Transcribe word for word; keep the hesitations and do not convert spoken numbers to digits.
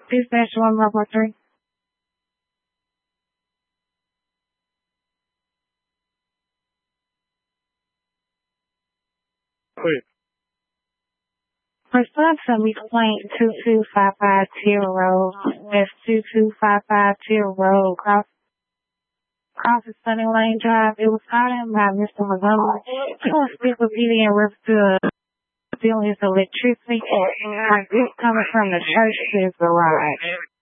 Dispatch one one four three. Quick. Response to complaint two two five five zero West two two five five zero Road, cross, cross the Sunny Lane Drive. It was called in by Mister Montgomery. He was speak with P D in reference to stealing his electricity coming from the church to his garage.